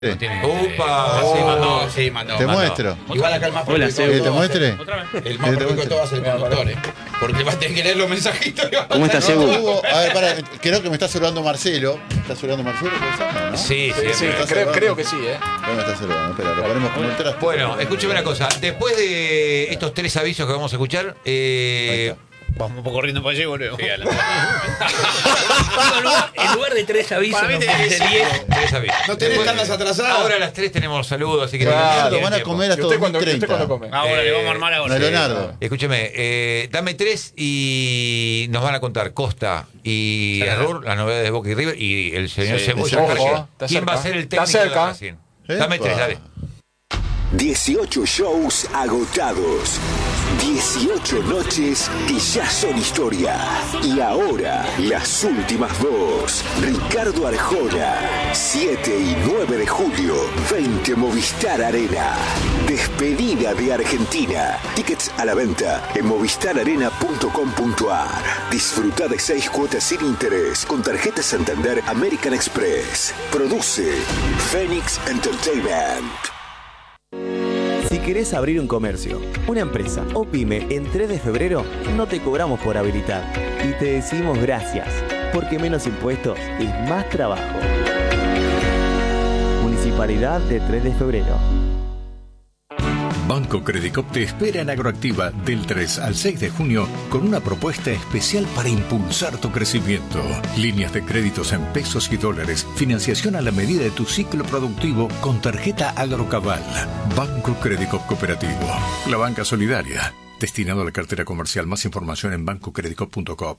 No tiene. ¡Upa! Sí, mandó. Te muestro. Igual acá el más Hola, prolijo de ¿te todo va a muestre? ser- El más prolijo de todo va a ser el conductor, porque va a tener que leer los mensajitos. ¿Cómo estás, No, Ebu? Hugo, a ver, pará, creo que me está saludando Marcelo. ¿Está saludando Marcelo? ¿No? Sí, Me sí. está Creo saludando. que sí, ¿eh? ¿Cómo me está saludando? Espera, lo ponemos como el traste. Bueno, escúcheme una cosa. Después de estos 3 avisos que vamos a escuchar, Vamos un poco corriendo para allá y volvemos. En lugar de 3 avisos, para mí nos tenés que puse 10. 3 avisos. No tenés Después- tandas atrasadas. Ahora a las 3 tenemos saludos, así que Claro, tienen Van a tiempo. comer ¿Y hasta usted cuándo 2030. come? Ahora le vamos a armar ahora. No, Leonardo. Escúcheme, dame 3 y nos van a contar Costa y Error, las novedades de Boca y River, y el señor Sí, Cebolla. ojo, Carga. está ¿Quién va a cerca. ser el Está técnico de cerca. Racing? Dame 3, dale. 18 shows agotados. 18 noches que ya son historia. Y ahora, las últimas dos. Ricardo Arjona, 7 y 9 de julio, 20 Movistar Arena. Despedida de Argentina. Tickets a la venta en movistararena.com.ar. Disfruta de 6 cuotas sin interés con tarjeta Santander American Express. Produce Phoenix Entertainment. Si querés abrir un comercio, una empresa o pyme en 3 de febrero, no te cobramos por habilitar y te decimos gracias, porque menos impuestos es más trabajo. Municipalidad de 3 de febrero. Banco Credicop te espera en Agroactiva del 3 al 6 de junio con una propuesta especial para impulsar tu crecimiento. Líneas de créditos en pesos y dólares, financiación a la medida de tu ciclo productivo con tarjeta Agrocabal. Banco Credicop Cooperativo, la banca solidaria, destinado a la cartera comercial. Más información en bancocredicop.com.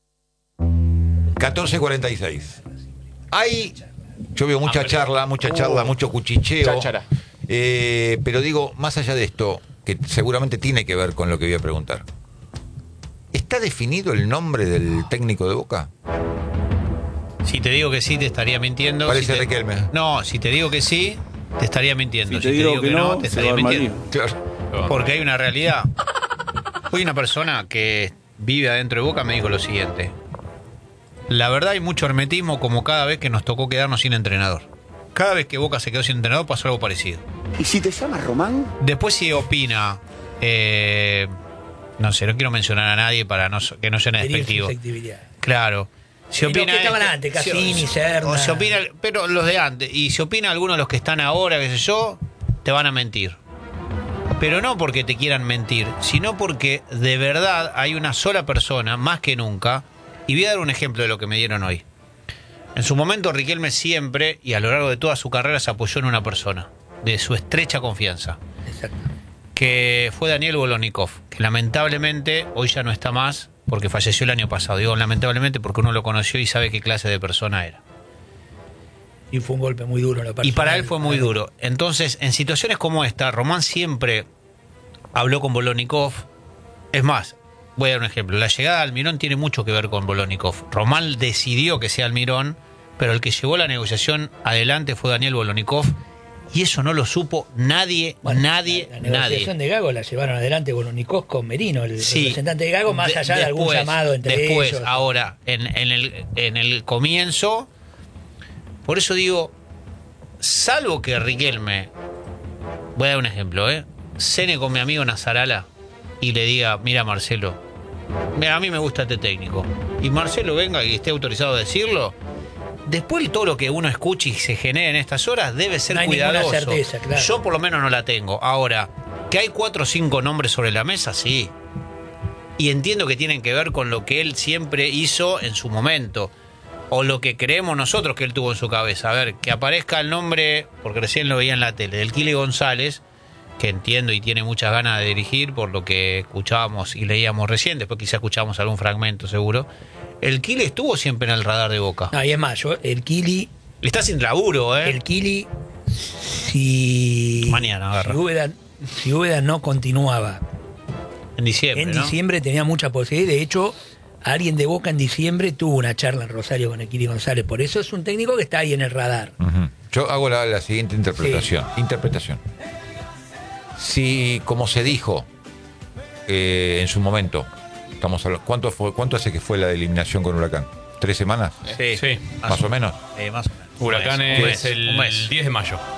14:46. Yo veo mucha charla, mucho cuchicheo. Cháchara. Pero digo, más allá de esto, que seguramente tiene que ver con lo que voy a preguntar. ¿Está definido el nombre del técnico de Boca? Si te digo que sí, te estaría mintiendo. Parece Si te- Riquelme. No, si te digo que sí, te estaría mintiendo. Si te digo que no, te se estaría va al mintiendo. Claro. Porque hay una realidad. Hoy una persona que vive adentro de Boca me dijo lo siguiente. La verdad hay mucho hermetismo como cada vez que nos tocó quedarnos sin entrenador. Cada vez que Boca se quedó sin entrenador pasó algo parecido. ¿Y si te llamas Román? Después si opina, no sé, no quiero mencionar a nadie para que no suene Herir despectivo. susceptibilidad. Claro. Si Y los que estaban antes, Cassini, Serna. o se opina, pero los de antes. Y si opina alguno de los que están ahora, qué sé yo, te van a mentir. Pero no porque te quieran mentir, sino porque de verdad hay una sola persona, más que nunca. Y voy a dar un ejemplo de lo que me dieron hoy. En su momento Riquelme siempre y a lo largo de toda su carrera se apoyó en una persona, de su estrecha confianza, Exacto. que fue Daniel Bolonikov, que lamentablemente hoy ya no está más porque falleció el año pasado. Digo lamentablemente porque uno lo conoció y sabe qué clase de persona era. Y fue un golpe muy duro en la Y para él fue muy duro. Entonces, en situaciones como esta, Román siempre habló con Bolonikov. Es más, voy a dar un ejemplo. La llegada de Almirón tiene mucho que ver con Bolonikov. Román decidió que sea Almirón, pero el que llevó la negociación adelante fue Daniel Bolonikov. Y eso no lo supo nadie, nadie, La negociación nadie. de Gago la llevaron adelante Bolonikov con Merino, el Sí. representante de Gago, más allá de algún Después, llamado entre después, ellos. ahora, en el comienzo, por eso digo, salvo que Riquelme, voy a dar un ejemplo, cene con mi amigo Nazarala y le diga, mira Marcelo, mira, a mí me gusta este técnico, y Marcelo venga y esté autorizado a decirlo, después de todo lo que uno escuche y se genere en estas horas, debe ser No hay ninguna cuidadoso. certeza, claro. Yo por lo menos no la tengo. Ahora, que hay 4 o 5 nombres sobre la mesa, sí. Y entiendo que tienen que ver con lo que él siempre hizo en su momento. O lo que creemos nosotros que él tuvo en su cabeza. A ver, que aparezca el nombre, porque recién lo veía en la tele, del Kili González, que entiendo y tiene muchas ganas de dirigir por lo que escuchábamos y leíamos recién. Después quizá escuchamos algún fragmento seguro. El Kili estuvo siempre en el radar de Boca. No, y es más, el Kili, Está sin laburo, el Kili, si Mañana agarra. si Úbeda no continuaba En diciembre, en ¿no? diciembre tenía mucha posibilidad. De hecho, alguien de Boca en diciembre tuvo una charla en Rosario con el Kili González. Por eso es un técnico que está ahí en el radar. Ujú. Yo hago la siguiente interpretación. Si, como se dijo en su momento, estamos hablando, ¿cuánto hace que fue la eliminación con Huracán? ¿3 semanas? Sí, Más o menos. Más o menos. Huracán Un mes, es un mes. el 10 de mayo.